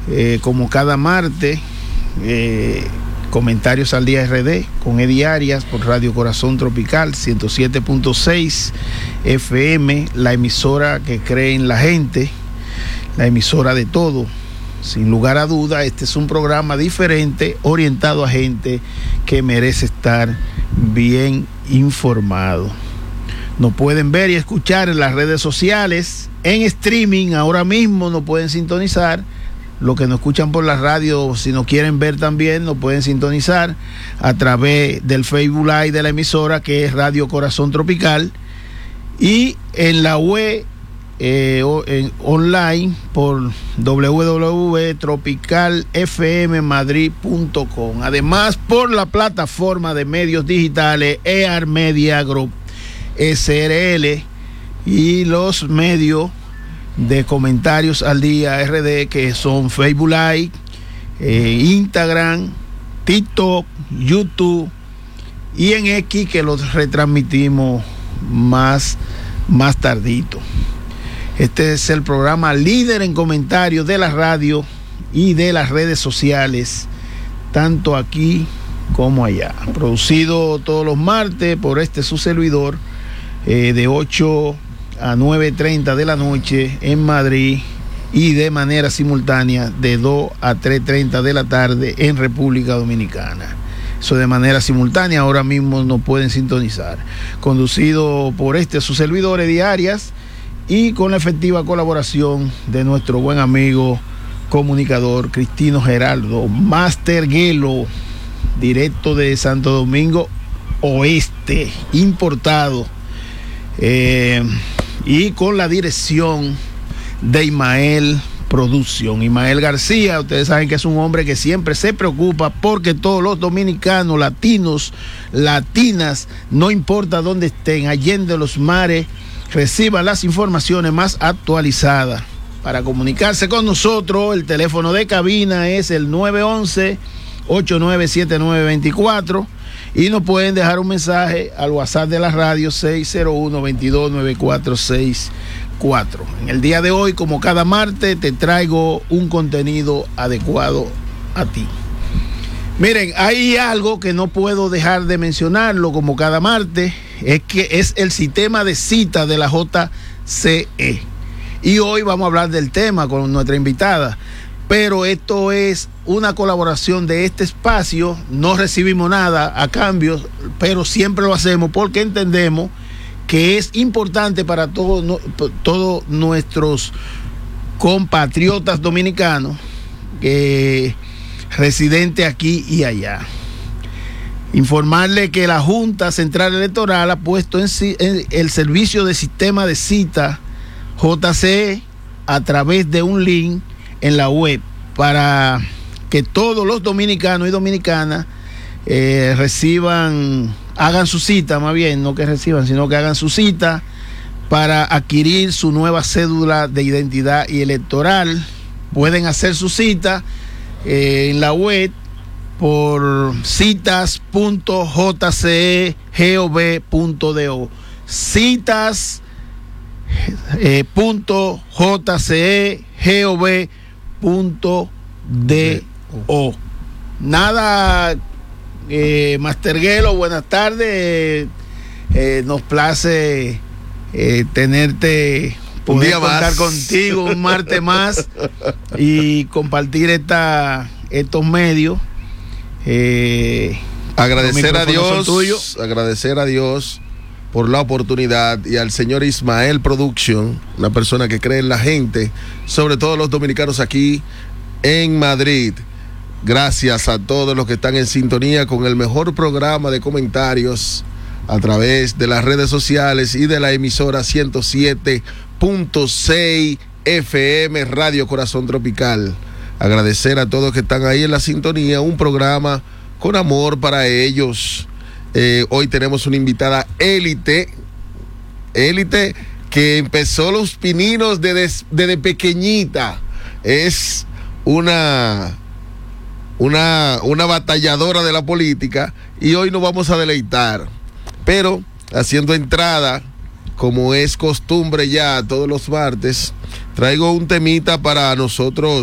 como cada martes, Comentarios al Día RD con Eddie Arias por Radio Corazón Tropical 107.6 FM, la emisora que cree en la gente, la emisora de todo. Sin lugar a duda, este es un programa diferente, orientado a gente que merece estar bien informado. Nos pueden ver y escuchar en las redes sociales, en streaming. Ahora mismo nos pueden sintonizar. Los que nos escuchan por la radio, si nos quieren ver también, nos pueden sintonizar a través del Facebook Live de la emisora, que es Radio Corazón Tropical, y en la web online por www.tropicalfmmadrid.com. Además, por la plataforma de medios digitales EAR Media Group SRL y los medios de Comentarios al Día RD, que son Facebook Live, Instagram, TikTok, YouTube y en X, que los retransmitimos más tardito. Este es el programa líder en comentarios de la radio y de las redes sociales, tanto aquí como allá. Producido todos los martes por su servidor, de 8 a 9:30 de la noche en Madrid, y de manera simultánea de 2 a 3:30 de la tarde en República Dominicana. Eso de manera simultánea, ahora mismo nos pueden sintonizar. Conducido por su servidor Eddie Arias, y con la efectiva colaboración de nuestro buen amigo comunicador Cristino Geraldo Master Guelo, directo de Santo Domingo Oeste, importado, y con la dirección de Ismael Producción. Ismael García, ustedes saben que es un hombre que siempre se preocupa porque todos los dominicanos, latinos, latinas, no importa dónde estén, allende los mares, reciban las informaciones más actualizadas. Para comunicarse con nosotros, el teléfono de cabina es el 911-897924, y nos pueden dejar un mensaje al WhatsApp de la radio 601-229464. En el día de hoy, como cada martes, te traigo un contenido adecuado a ti. Miren, hay algo que no puedo dejar de mencionarlo como cada martes, es que es el sistema de cita de la JCE. Y hoy vamos a hablar del tema con nuestra invitada. Pero esto es una colaboración de este espacio, no recibimos nada a cambio, pero siempre lo hacemos porque entendemos que es importante para todos nuestros compatriotas dominicanos, residentes aquí y allá. Informarle que la Junta Central Electoral ha puesto en el servicio de sistema de cita JCE a través de un link en la web, para que todos los dominicanos y dominicanas hagan su cita, más bien, no que reciban, sino que hagan su cita para adquirir su nueva cédula de identidad y electoral. Pueden hacer su cita en la web por citas.jcegov.do, citas.jcegov.do. Nada, Master Guelo, buenas tardes. Nos place tenerte, poder contar contigo un martes más y compartir estos medios. Agradecer a Dios por la oportunidad, y al señor Ismael Production, una persona que cree en la gente, sobre todo los dominicanos aquí en Madrid. Gracias a todos los que están en sintonía con el mejor programa de comentarios a través de las redes sociales y de la emisora 107.6 FM Radio Corazón Tropical. Agradecer a todos que están ahí en la sintonía, un programa con amor para ellos. Hoy tenemos una invitada élite que empezó los pininos desde pequeñita. Es una batalladora de la política, y hoy nos vamos a deleitar, pero haciendo entrada, como es costumbre ya todos los martes, traigo un temita para nosotros